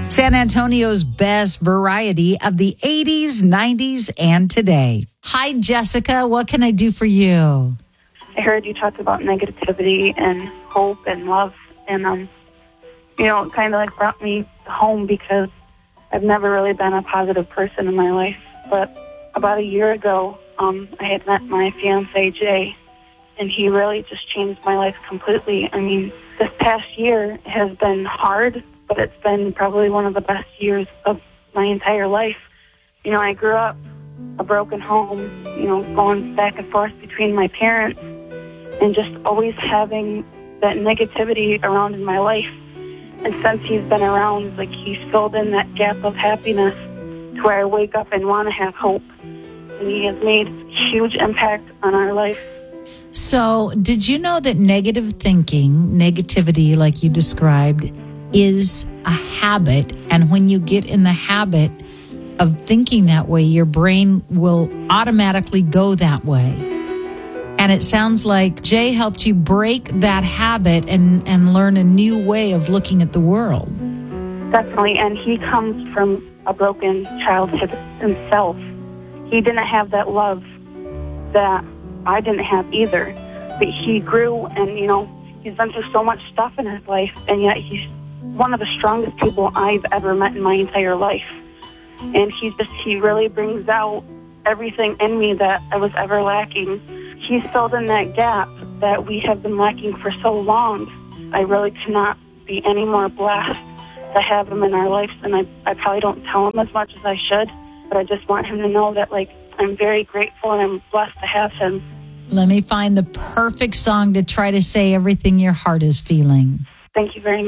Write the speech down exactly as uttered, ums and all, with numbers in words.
San Antonio's best variety of the eighties, nineties, and today. Hi, Jessica. What can I do for you? I heard you talk about negativity and hope and love, and um, you know, it kind of like brought me home because I've never really been a positive person in my life. But about a year ago, um, I had met my fiance Jay, and he really just changed my life completely. I mean, this past year has been hard, but it's been probably one of the best years of my entire life. You know, I grew up a broken home, you know, going back and forth between my parents and just always having that negativity around in my life. And since he's been around, like, he's filled in that gap of happiness to where I wake up and want to have hope. And he has made a huge impact on our life. So, did you know that negative thinking, negativity like you described, is a habit? And when you get in the habit of thinking that way, your brain will automatically go that way. And it sounds like Jay helped you break that habit and, and learn a new way of looking at the world. Definitely, and he comes from a broken childhood himself. He didn't have that love that I didn't have either. But he grew, and, you know, he's been through so much stuff in his life, and yet he's one of the strongest people I've ever met in my entire life. And he just, he really brings out everything in me that I was ever lacking. He's filled in that gap that we have been lacking for so long. I really cannot be any more blessed to have him in our lives, and I, I probably don't tell him as much as I should, but I just want him to know that, like, I'm very grateful and I'm blessed to have him. Let me find the perfect song to try to say everything your heart is feeling. Thank you very much.